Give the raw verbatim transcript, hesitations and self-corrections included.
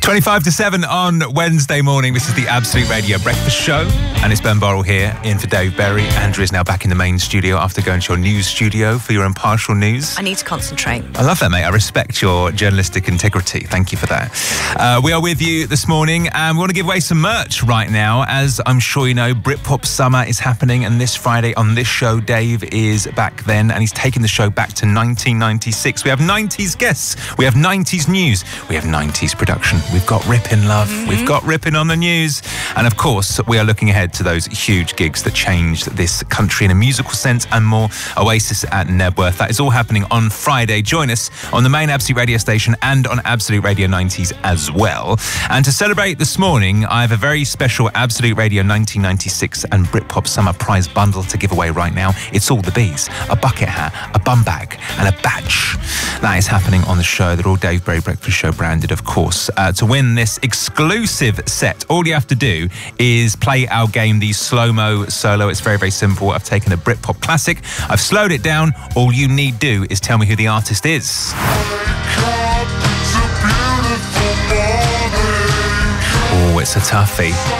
twenty-five to seven on Wednesday morning. This is the Absolute Radio Breakfast Show, and it's Ben Borrell here, in for Dave Berry. Andrew is now back in the main studio after going to your news studio for your impartial news. I need to concentrate. I love that, mate. I respect your journalistic integrity. Thank you for that. Uh, we are with you this morning, and we want to give away some merch right now. As I'm sure you know, Britpop Summer is happening, and this Friday on this show, Dave is back then, and he's taking the show back to nineteen ninety-six. We have nineties guests, we have nineties news, we have nineties production. We've got Rippin' Love, mm-hmm. we've got Rippin' on the news, and of course, we are looking ahead to those huge gigs that changed this country in a musical sense and more. Oasis at Nebworth. That is all happening on Friday. Join us on the main Absolute Radio station and on Absolute Radio nineties as well. And to celebrate this morning, I have a very special Absolute Radio nineteen ninety-six and Britpop Summer prize bundle to give away right now. It's all the bees. A bucket hat, a bum bag, and a badge. That is happening on the show. They're all Dave Berry Breakfast Show branded, of course. Uh, to win this exclusive set, all you have to do is play our game, the slow-mo solo. It's very, very simple. I've taken a Britpop classic, I've slowed it down. All you need to do is tell me who the artist is. Oh, it's a toughie.